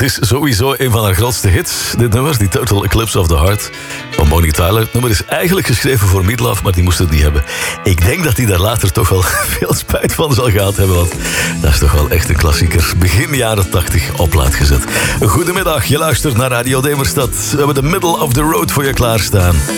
is sowieso een van haar grootste hits. Dit nummer, die Total Eclipse of the Heart van Bonnie Tyler. Het nummer is eigenlijk geschreven voor Meat Loaf, maar die moest het niet hebben. Ik denk dat hij daar later toch wel veel spijt van zal gehad hebben, want dat is toch wel echt een klassieker. Begin jaren 80 op plaat gezet. Goedemiddag, je luistert naar Radio Demerstad. We hebben de middle of the road voor je klaarstaan.